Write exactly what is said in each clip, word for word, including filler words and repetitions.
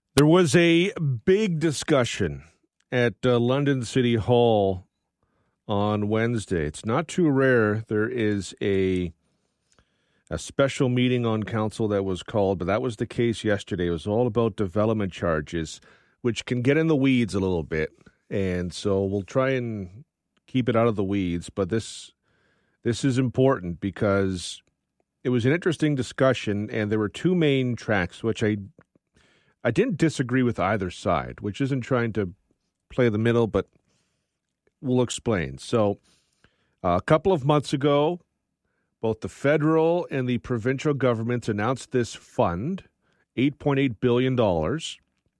There was a big discussion at uh, London City Hall on Wednesday. It's not too rare. There is a a special meeting on council that was called, but that was the case yesterday. It was all about development charges, which can get in the weeds a little bit. And so we'll try and keep it out of the weeds. But this this is important because it was an interesting discussion, and there were two main tracks, which I I didn't disagree with either side, which isn't trying to play the middle, but we'll explain. So uh, a couple of months ago, both the federal and the provincial governments announced this fund, eight point eight billion dollars,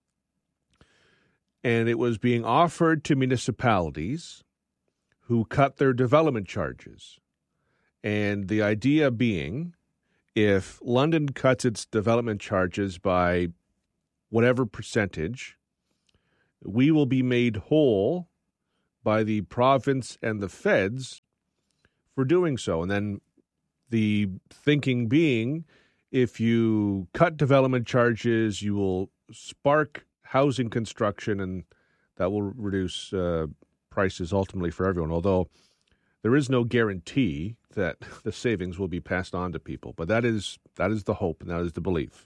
and it was being offered to municipalities who cut their development charges. And the idea being, if London cuts its development charges by whatever percentage, we will be made whole by the province and the feds for doing so. And then the thinking being, if you cut development charges, you will spark housing construction, and that will reduce uh, prices ultimately for everyone. Although there is no guarantee that the savings will be passed on to people. But that is that is the hope, and that is the belief.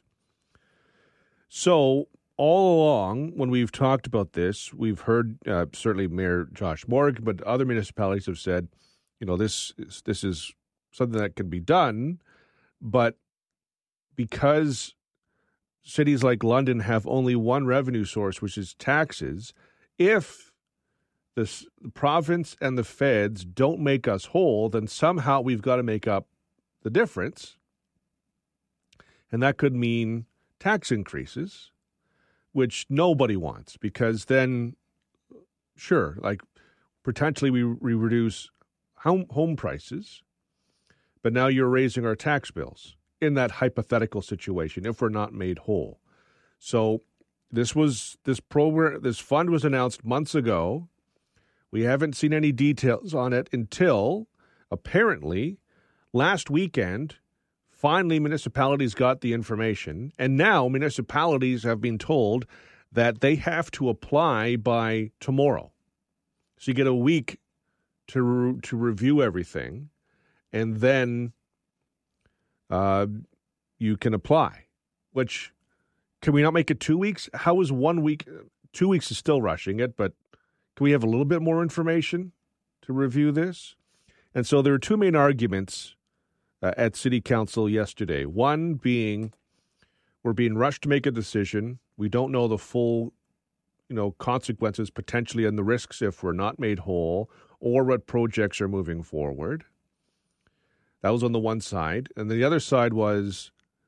So all along, when we've talked about this, we've heard uh, certainly Mayor Josh Morgan, but other municipalities have said, you know, this is, this is something that can be done, but because cities like London have only one revenue source, which is taxes, if the province and the feds don't make us whole, then somehow we've got to make up the difference, and that could mean tax increases, which nobody wants, because then, sure, like potentially we, we reduce home, home prices, but now you're raising our tax bills in that hypothetical situation if we're not made whole. So this was this program, this fund was announced months ago. We haven't seen any details on it until apparently last weekend. Finally, municipalities got the information, and now municipalities have been told that they have to apply by tomorrow. So you get a week to re- to review everything, and then uh, you can apply. Which, can we not make it two weeks? How is one week? Two weeks is still rushing it, but can we have a little bit more information to review this? And so there are two main arguments Uh, at City Council yesterday. One being, we're being rushed to make a decision. We don't know the full, you know, consequences potentially and the risks if we're not made whole, or what projects are moving forward. That was on the one side. And the other side was,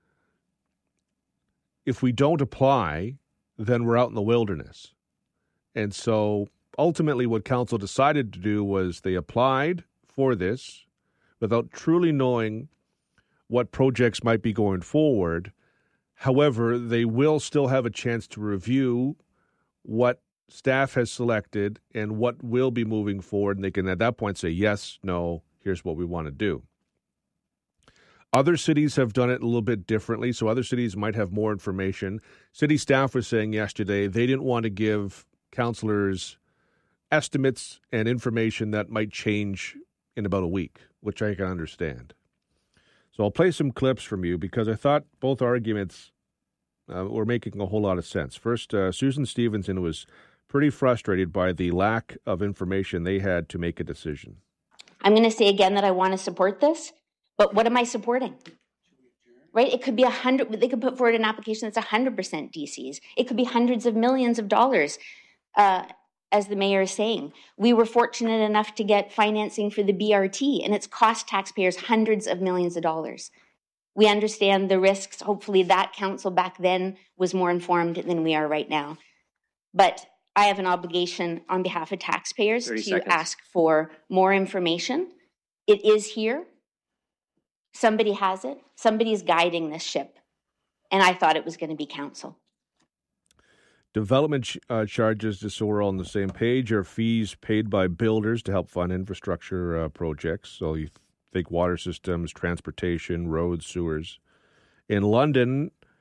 if we don't apply, then we're out in the wilderness. And so ultimately what council decided to do was they applied for this without truly knowing what projects might be going forward. However, they will still have a chance to review what staff has selected and what will be moving forward, and they can at that point say, yes, no, here's what we want to do. Other cities have done it a little bit differently, so other cities might have more information. City staff was saying yesterday they didn't want to give councillors estimates and information that might change in about a week, which I can understand. So I'll play some clips from you because I thought both arguments uh, were making a whole lot of sense. First, uh, Susan Stevenson was pretty frustrated by the lack of information they had to make a decision. I'm going to say again that I want to support this, but what am I supporting? Right? It could be a hundred, they could put forward an application that's one hundred percent D Cs. It could be hundreds of millions of dollars. Uh, As the mayor is saying, we were fortunate enough to get financing for the B R T, and it's cost taxpayers hundreds of millions of dollars. We understand the risks. Hopefully that council back then was more informed than we are right now. But I have an obligation on behalf of taxpayers to seconds. Ask for more information. It is here. Somebody has it. Somebody's guiding this ship. And I thought it was going to be council. Development ch- uh, charges, just so we're all on the same page, are fees paid by builders to help fund infrastructure uh, projects. So you think water systems, transportation, roads, sewers. In London,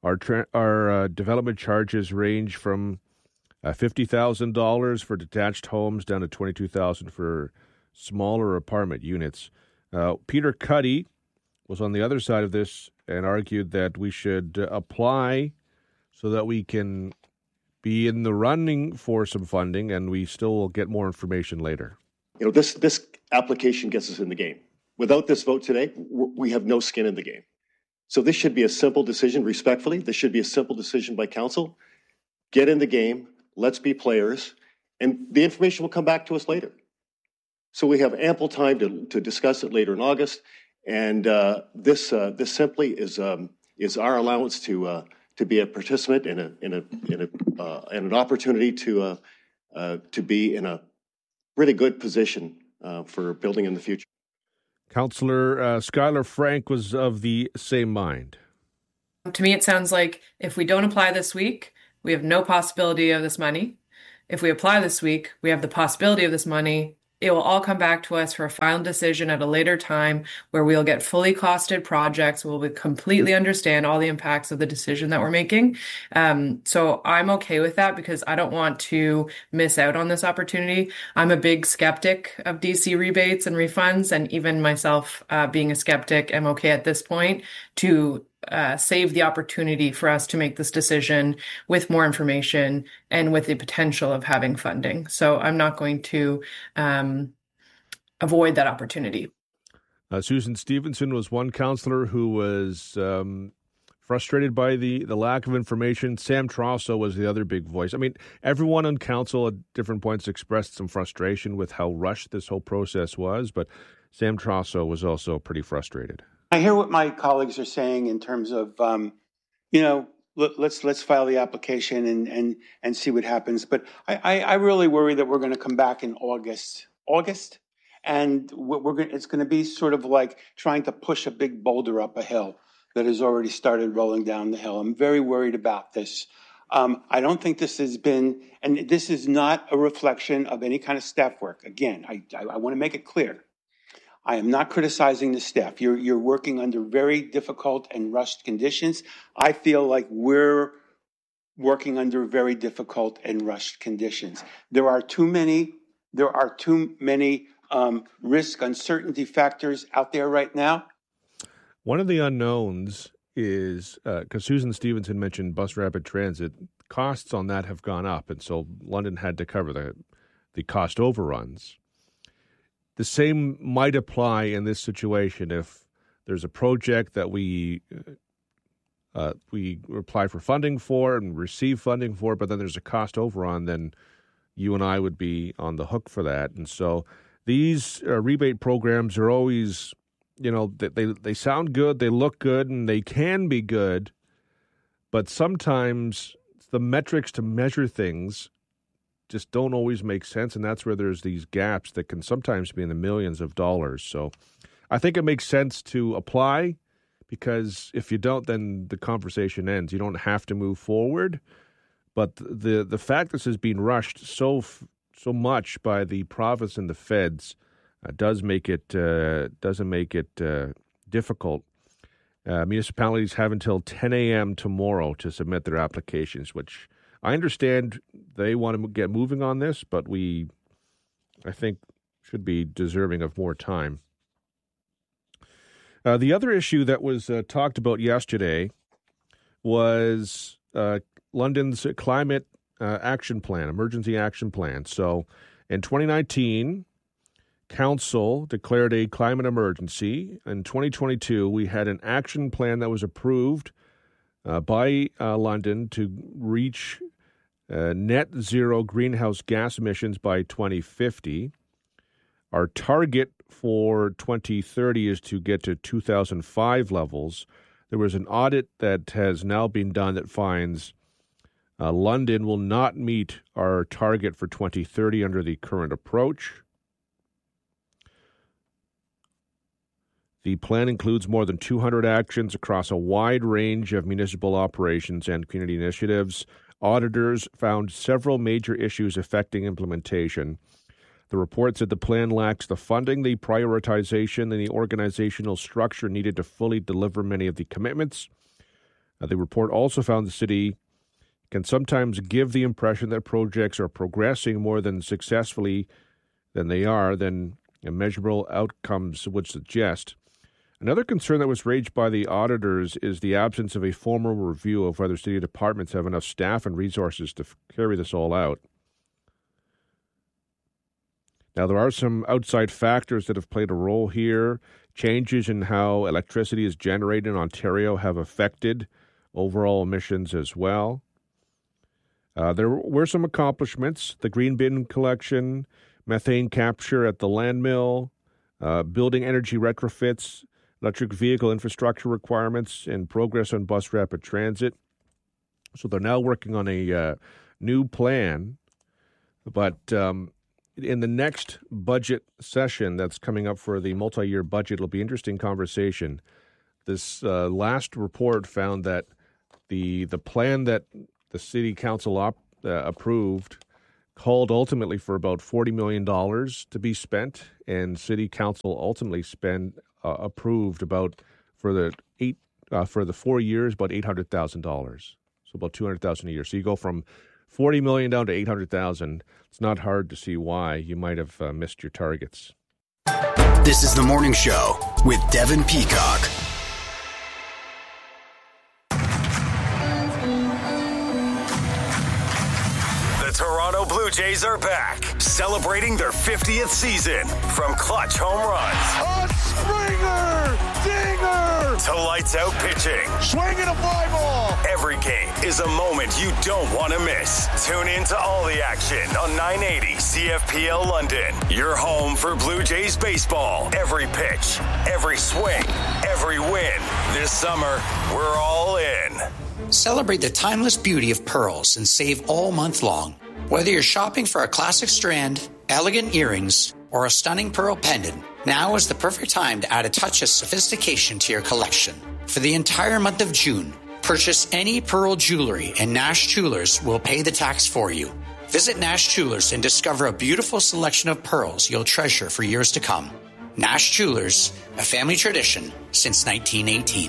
Our tra- our uh, development charges range from uh, fifty thousand dollars for detached homes down to twenty-two thousand dollars for smaller apartment units. Uh, Peter Cuddy was on the other side of this and argued that we should uh, apply so that we can be in the running for some funding, and we still will get more information later. You know, this this application gets us in the game. Without this vote today, we have no skin in the game. So this should be a simple decision, respectfully. This should be a simple decision by council. Get in the game. Let's be players. And the information will come back to us later. So we have ample time to, to discuss it later in August. And uh, this uh, this simply is um, is our allowance to uh, to be a participant in a in a in a uh, and an opportunity to uh, uh, to be in a really good position uh, for building in the future. Councillor uh, Skylar Frank was of the same mind. To me, it sounds like if we don't apply this week, we have no possibility of this money. If we apply this week, we have the possibility of this money. It will all come back to us for a final decision at a later time where we'll get fully costed projects. We'll completely understand all the impacts of the decision that we're making. Um, so I'm okay with that because I don't want to miss out on this opportunity. I'm a big skeptic of D C rebates and refunds, and even myself uh, being a skeptic, I'm okay at this point to Uh, save the opportunity for us to make this decision with more information and with the potential of having funding. So I'm not going to um, avoid that opportunity. Uh, Susan Stevenson was one councillor who was um, frustrated by the, the lack of information. Sam Trosso was the other big voice. I mean, everyone on council at different points expressed some frustration with how rushed this whole process was, but Sam Trosso was also pretty frustrated. I hear what my colleagues are saying in terms of, um, you know, let, let's let's file the application and and and see what happens. But I, I, I really worry that we're going to come back in August, August, and we're going. It's going to be sort of like trying to push a big boulder up a hill that has already started rolling down the hill. I'm very worried about this. Um, I don't think this has been, and this is not a reflection of any kind of staff work. Again, I I, I want to make it clear. I am not criticizing the staff. You're, you're working under very difficult and rushed conditions. I feel like we're working under very difficult and rushed conditions. There are too many, there are too many um, risk uncertainty factors out there right now. One of the unknowns is, because uh, Susan Stevenson mentioned bus rapid transit, costs on that have gone up, and so London had to cover the the cost overruns. The same might apply in this situation if there's a project that we uh, we apply for funding for and receive funding for, but then there's a cost overrun, then you and I would be on the hook for that. And so these uh, rebate programs are always, you know, they, they sound good, they look good, and they can be good, but sometimes the metrics to measure things just don't always make sense, and that's where there's these gaps that can sometimes be in the millions of dollars. So I think it makes sense to apply, because if you don't, then the conversation ends. You don't have to move forward, but the the fact this has been rushed so so much by the province and the feds uh, does make it uh, doesn't make it uh, difficult. Uh, municipalities have until ten a.m. tomorrow to submit their applications, which I understand they want to get moving on this, but we, I think, should be deserving of more time. Uh, the other issue that was uh, talked about yesterday was uh, London's climate uh, action plan, emergency action plan. So in twenty nineteen, Council declared a climate emergency. In twenty twenty-two, we had an action plan that was approved uh, by uh, London to reach Uh, net zero greenhouse gas emissions by twenty fifty. Our target for twenty thirty is to get to two thousand five levels. There was an audit that has now been done that finds uh, London will not meet our target for twenty thirty under the current approach. The plan includes more than two hundred actions across a wide range of municipal operations and community initiatives. Auditors found several major issues affecting implementation. The report said the plan lacks the funding, the prioritization, and the organizational structure needed to fully deliver many of the commitments. Uh, the report also found the city can sometimes give the impression that projects are progressing more than successfully than they are, than measurable outcomes would suggest. Another concern that was raised by the auditors is the absence of a formal review of whether city departments have enough staff and resources to f- carry this all out. Now, there are some outside factors that have played a role here. Changes in how electricity is generated in Ontario have affected overall emissions as well. Uh, there were some accomplishments: the green bin collection, methane capture at the land mill, uh, building energy retrofits, electric vehicle infrastructure requirements, and progress on bus rapid transit. So they're now working on a uh, new plan, but um, in the next budget session that's coming up for the multi-year budget, it'll be an interesting conversation. This uh, last report found that the the plan that the city council op, uh, approved called ultimately for about forty million dollars to be spent, and city council ultimately spent uh, approved about for the eight uh, for the four years about eight hundred thousand dollars, so about two hundred thousand a year. So you go from forty million down to eight hundred thousand. It's not hard to see why you might have uh, missed your targets. This is the morning show with Devin Peacock. Toronto Blue Jays are back, celebrating their fiftieth season. From clutch home runs, a Springer dinger, to lights out pitching, swinging a fly ball. Every game is a moment you don't want to miss. Tune in to all the action on nine eighty C F P L London. Your home for Blue Jays baseball. Every pitch, every swing, every win. This summer, we're all in. Celebrate the timeless beauty of pearls and save all month long. Whether you're shopping for a classic strand, elegant earrings, or a stunning pearl pendant, now is the perfect time to add a touch of sophistication to your collection. For the entire month of June, purchase any pearl jewelry and Nash Jewelers will pay the tax for you. Visit Nash Jewelers and discover a beautiful selection of pearls you'll treasure for years to come. Nash Jewelers, a family tradition since nineteen eighteen.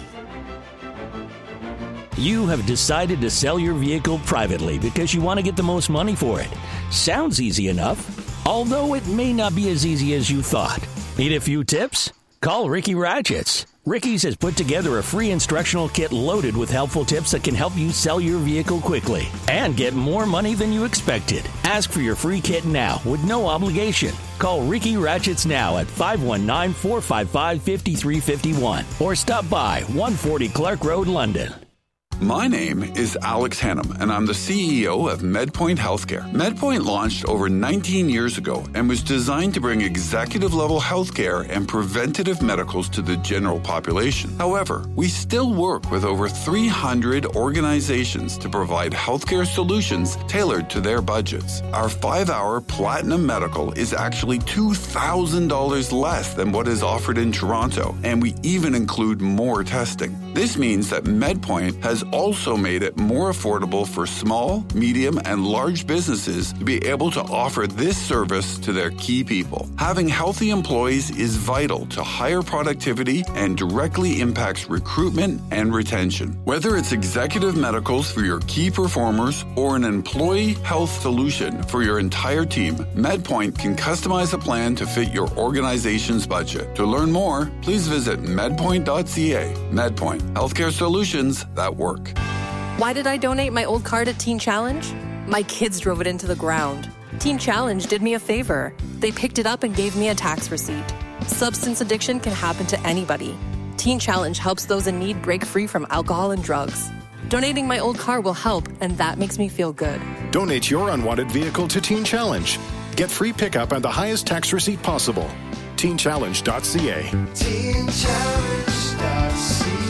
You have decided to sell your vehicle privately because you want to get the most money for it. Sounds easy enough, although it may not be as easy as you thought. Need a few tips? Call Ricky Ratchets. Ricky's has put together a free instructional kit loaded with helpful tips that can help you sell your vehicle quickly and get more money than you expected. Ask for your free kit now with no obligation. Call Ricky Ratchets now at five one nine, four five five, five three five one or stop by one forty Clark Road, London. My name is Alex Hannum, and I'm the C E O of MedPoint Healthcare. MedPoint launched over nineteen years ago and was designed to bring executive-level healthcare and preventative medicals to the general population. However, we still work with over three hundred organizations to provide healthcare solutions tailored to their budgets. Our five-hour Platinum Medical is actually two thousand dollars less than what is offered in Toronto, and we even include more testing. This means that MedPoint has also made it more affordable for small, medium, and large businesses to be able to offer this service to their key people. Having healthy employees is vital to higher productivity and directly impacts recruitment and retention. Whether it's executive medicals for your key performers or an employee health solution for your entire team, MedPoint can customize a plan to fit your organization's budget. To learn more, please visit medpoint dot c a. MedPoint, healthcare solutions that work. Why did I donate my old car to Teen Challenge? My kids drove it into the ground. Teen Challenge did me a favor. They picked it up and gave me a tax receipt. Substance addiction can happen to anybody. Teen Challenge helps those in need break free from alcohol and drugs. Donating my old car will help, and that makes me feel good. Donate your unwanted vehicle to Teen Challenge. Get free pickup and the highest tax receipt possible. teen challenge dot c a. teen challenge dot c a.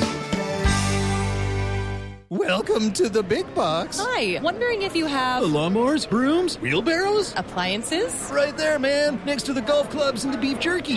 Welcome to the big box. Hi, wondering if you have... lawnmowers, brooms, wheelbarrows? Appliances? Right there, man, next to the golf clubs and the beef jerky.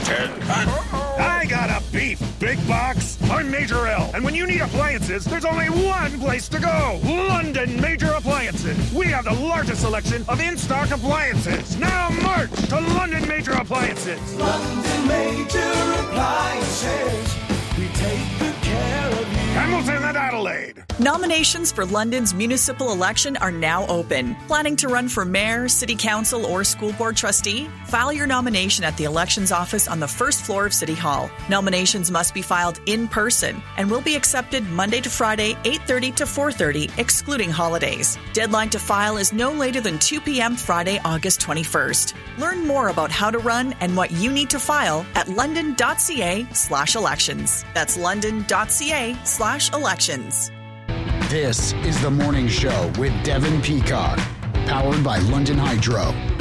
I got a beef big box. I'm Major L, and when you need appliances, there's only one place to go. London Major Appliances. We have the largest selection of in-stock appliances. Now march to London Major Appliances. London Major Appliances. We take good care of you. Hamilton and Adelaide. Nominations for London's municipal election are now open. Planning to run for mayor, city council, or school board trustee? File your nomination at the elections office on the first floor of City Hall. Nominations must be filed in person and will be accepted Monday to Friday, eight thirty to four thirty, excluding holidays. Deadline to file is no later than two p.m. Friday, August twenty-first. Learn more about how to run and what you need to file at london.ca slash elections. That's london.ca slash elections. This is The Morning Show with Devin Peacock, powered by London Hydro.